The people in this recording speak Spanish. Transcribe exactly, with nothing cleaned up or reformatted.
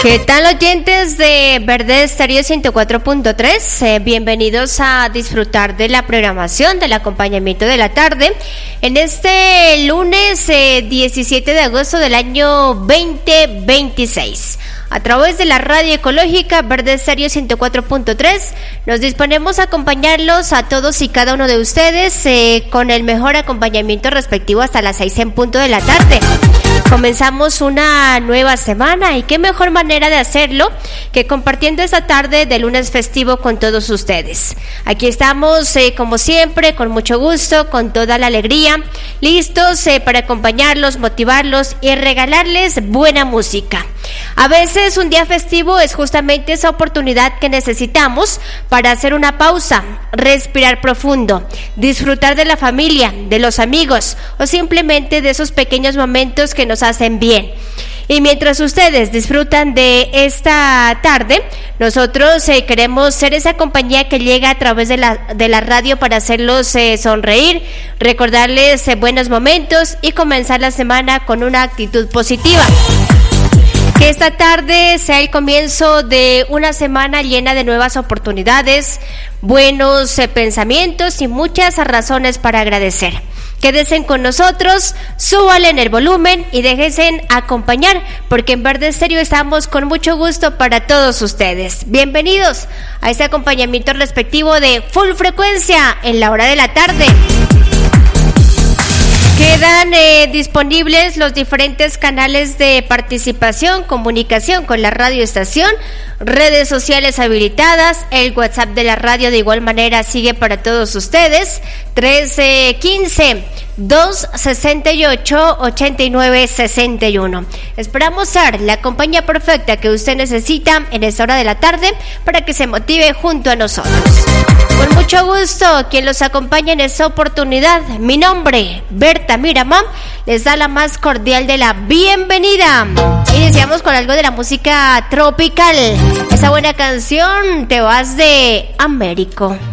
¿Qué tal, oyentes de Verde Estéreo ciento cuatro punto tres? Eh, bienvenidos a disfrutar de la programación del acompañamiento de la tarde en este lunes eh, diecisiete de agosto del año veinte veintiséis. A través de la radio ecológica Verde Estéreo ciento cuatro punto tres nos disponemos a acompañarlos a todos y cada uno de ustedes eh, con el mejor acompañamiento respectivo hasta las seis en punto de la tarde. Comenzamos una nueva semana y qué mejor manera de hacerlo que compartiendo esta tarde de lunes festivo con todos ustedes. Aquí estamos eh, como siempre, con mucho gusto, con toda la alegría, listos eh, para acompañarlos, motivarlos y regalarles buena música. A veces un día festivo es justamente esa oportunidad que necesitamos para hacer una pausa, respirar profundo, disfrutar de la familia, de los amigos o simplemente de esos pequeños momentos que nos hacen bien. Y mientras ustedes disfrutan de esta tarde, nosotros eh, queremos ser esa compañía que llega a través de la, de la radio para hacerlos eh, sonreír, recordarles eh, buenos momentos y comenzar la semana con una actitud positiva. Que esta tarde sea el comienzo de una semana llena de nuevas oportunidades, buenos eh, pensamientos y muchas razones para agradecer. Quédense con nosotros, súbale en el volumen y déjense acompañar, porque en Verde Estéreo estamos con mucho gusto para todos ustedes. Bienvenidos a este acompañamiento respectivo de Full Frecuencia en la hora de la tarde. Quedan eh, disponibles los diferentes canales de participación, comunicación con la radioestación, redes sociales habilitadas, el WhatsApp de la radio de igual manera sigue para todos ustedes, trece quince, dos sesenta y ocho, ochenta y nueve sesenta y uno. Esperamos ser la compañía perfecta que usted necesita en esta hora de la tarde para que se motive junto a nosotros. Con mucho gusto, quien los acompaña en esta oportunidad, mi nombre, Berta Miramón, les da la más cordial de la bienvenida. Iniciamos con algo de la música tropical. Esa buena canción, Te vas de Américo.